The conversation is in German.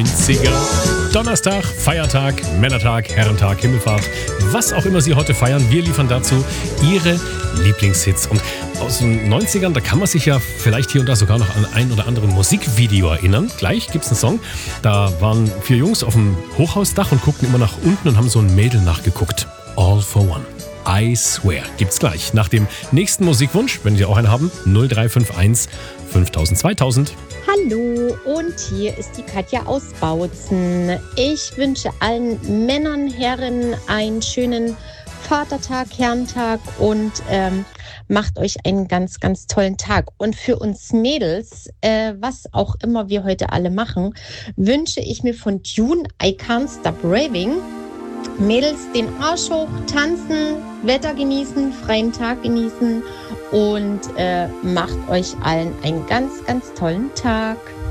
90er. Donnerstag, Feiertag, Männertag, Herrentag, Himmelfahrt, was auch immer Sie heute feiern, wir liefern dazu Ihre Lieblingshits. Und aus den 90ern, da kann man sich ja vielleicht hier und da sogar noch an ein oder andere Musikvideo erinnern. Gleich gibt's einen Song, da waren 4 Jungs auf dem Hochhausdach und guckten immer nach unten und haben so ein Mädel nachgeguckt. All for One. I Swear. Gibt's gleich. Nach dem nächsten Musikwunsch, wenn Sie auch einen haben, 0351 5000 2000. Hallo, und hier ist die Katja aus Bautzen. Ich wünsche allen Männern, Herren einen schönen Vatertag, Herrentag und macht euch einen ganz, ganz tollen Tag. Und für uns Mädels, was auch immer wir heute alle machen, wünsche ich mir von Dune I Can't Stop Raving. Mädels, den Arsch hoch, tanzen, Wetter genießen, freien Tag genießen und macht euch allen einen ganz, ganz tollen Tag.